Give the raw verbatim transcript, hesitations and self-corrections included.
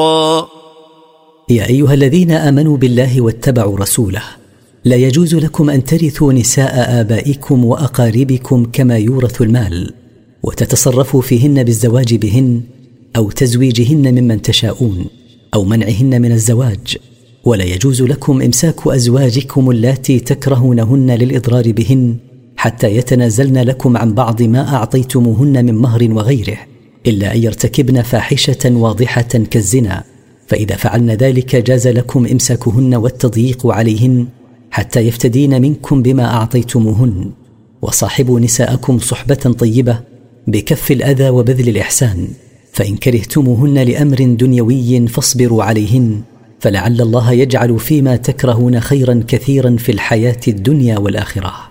يا أيها الذين آمنوا بالله واتبعوا رسوله لا يجوز لكم أن ترثوا نساء آبائكم وأقاربكم كما يورث المال، وتتصرفوا فيهن بالزواج بهن أو تزويجهن ممن تشاءون أو منعهن من الزواج، ولا يجوز لكم إمساك أزواجكم اللاتي تكرهونهن للإضرار بهن حتى يتنازلن لكم عن بعض ما أعطيتموهن من مهر وغيره، إلا أن يرتكبن فاحشة واضحة كالزنا، فإذا فعلن ذلك جاز لكم إمساكهن والتضييق عليهن حتى يفتدين منكم بما أعطيتموهن. وصاحبوا نساءكم صحبة طيبة بكف الأذى وبذل الإحسان، فإن كرهتموهن لأمر دنيوي فاصبروا عليهن، فلعل الله يجعل فيما تكرهون خيرا كثيرا في الحياة الدنيا والآخرة.